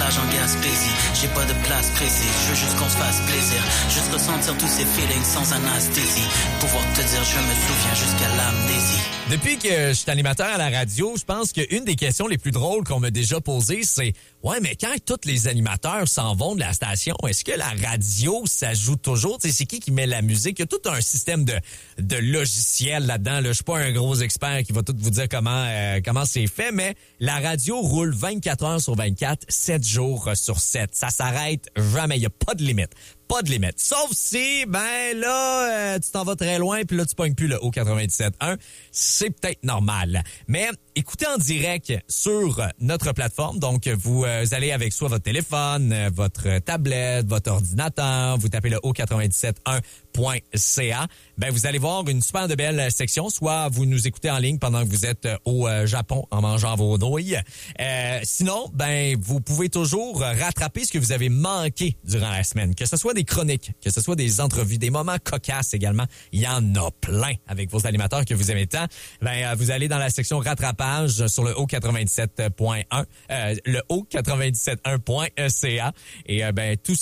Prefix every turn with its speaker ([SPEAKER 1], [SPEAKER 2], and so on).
[SPEAKER 1] plage en Gaspésie. J'ai pas de place précise, je veux juste qu'on se fasse plaisir. Juste ressentir tous ces feelings sans anesthésie. Pouvoir te dire je me souviens jusqu'à l'amnésie.
[SPEAKER 2] Depuis que je suis animateur à la radio, je pense qu'une des questions les plus drôles qu'on m'a déjà posées, c'est « Ouais, mais quand tous les animateurs s'en vont de la station, est-ce que la radio, ça joue toujours? » Tu sais, c'est qui met la musique? Il y a tout un système de logiciels là-dedans. Là. Je suis pas un gros expert qui va tout vous dire comment c'est fait, mais la radio roule 24 heures sur 24, 7 jours sur 7. Ça s'arrête jamais. Il n'y a pas de limite. Pas de limite. Sauf si, tu t'en vas très loin puis là, tu pognes plus le O97.1. C'est peut-être normal. Mais écoutez en direct sur notre plateforme. Donc, vous allez avec soit votre téléphone, votre tablette, votre ordinateur. Vous tapez le O97.1.ca. Vous allez voir une super de belle section. Soit vous nous écoutez en ligne pendant que vous êtes au Japon en mangeant vos nouilles. Sinon, vous pouvez toujours rattraper ce que vous avez manqué durant la semaine. Que ce soit des chroniques, que ce soit des entrevues, des moments cocasses également. Il y en a plein avec vos animateurs que vous aimez tant. Vous allez dans la section rattrapage sur le O97.1, le O97.1.ca. Et tout